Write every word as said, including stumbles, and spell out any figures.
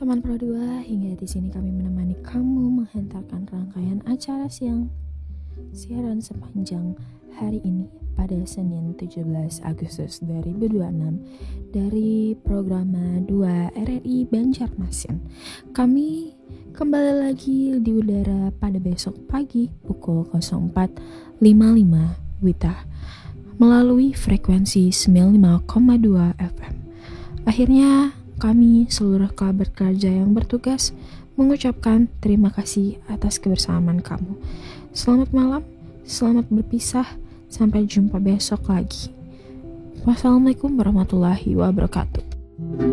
teman Pro dua, hingga di sini kami menemani kamu menghantarkan rangkaian acara siang siaran sepanjang hari ini pada Senin tujuh belas Agustus dua ribu dua puluh enam dari Programa dua R R I Banjarmasin. Kami kembali lagi di udara pada besok pagi pukul nol empat lima puluh lima W I T A melalui frekuensi sembilan puluh lima koma dua F M. Akhirnya kami seluruh kerabat kerja yang bertugas mengucapkan terima kasih atas kebersamaan kamu. Selamat malam, selamat berpisah, sampai jumpa besok lagi. Wassalamualaikum warahmatullahi wabarakatuh.